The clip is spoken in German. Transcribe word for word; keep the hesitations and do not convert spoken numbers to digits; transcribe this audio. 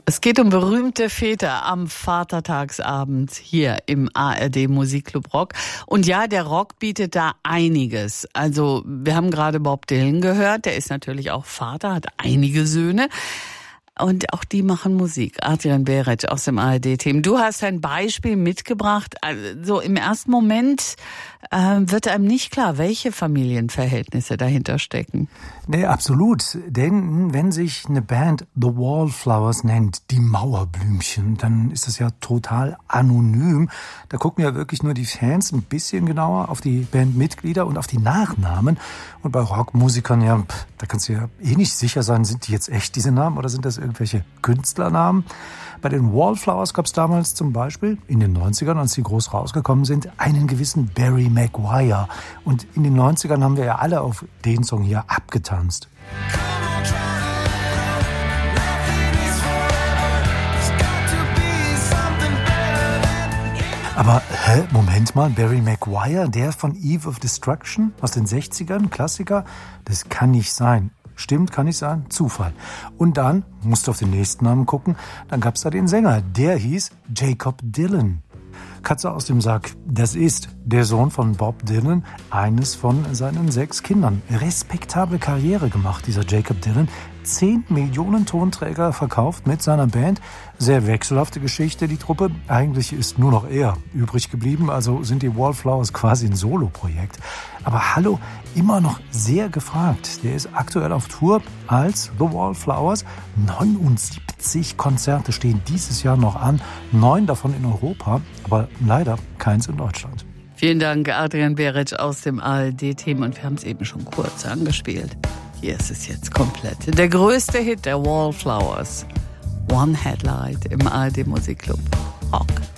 Es geht um berühmte Väter am Vatertagsabend hier im A R D Musikclub Rock. Und ja, der Rock bietet da einiges. Also wir haben gerade Bob Dylan gehört, der ist natürlich auch Vater, hat einige Söhne. Und auch die machen Musik. Adrian Beric aus dem A R D-Team. Du hast ein Beispiel mitgebracht. Also im ersten Moment äh, wird einem nicht klar, welche Familienverhältnisse dahinter stecken. Nee, absolut. Denn wenn sich eine Band The Wallflowers nennt, die Mauerblümchen, dann ist das ja total anonym. Da gucken ja wirklich nur die Fans ein bisschen genauer auf die Bandmitglieder und auf die Nachnamen. Und bei Rockmusikern, ja, da kannst du ja eh nicht sicher sein, sind die jetzt echt diese Namen oder sind das irgendwelche Künstlernamen? Bei den Wallflowers gab es damals zum Beispiel in den neunzigern, als sie groß rausgekommen sind, einen gewissen Barry Maguire. Und in den neunzigern haben wir ja alle auf den Song hier abgetanzt. Aber, hä, Moment mal, Barry Maguire, der von Eve of Destruction aus den sechzigern, Klassiker? Das kann nicht sein. Stimmt, kann nicht sein, Zufall. Und dann, musst du auf den nächsten Namen gucken, dann gab's da den Sänger, der hieß Jakob Dylan. Katze aus dem Sack, das ist der Sohn von Bob Dylan, eines von seinen sechs Kindern. Respektable Karriere gemacht, dieser Jakob Dylan. Zehn Millionen Tonträger verkauft mit seiner Band. Sehr wechselhafte Geschichte, die Truppe. Eigentlich ist nur noch er übrig geblieben, also sind die Wallflowers quasi ein Soloprojekt. Aber hallo, immer noch sehr gefragt. Der ist aktuell auf Tour als The Wallflowers. neunundsiebzig Konzerte stehen dieses Jahr noch an, neun davon in Europa, aber leider keins in Deutschland. Vielen Dank, Adrian Beric aus dem A R D-Team. Und wir haben es eben schon kurz angespielt. Hier ist es jetzt komplett. Der größte Hit der Wallflowers. One Headlight im A R D Musikclub Rock.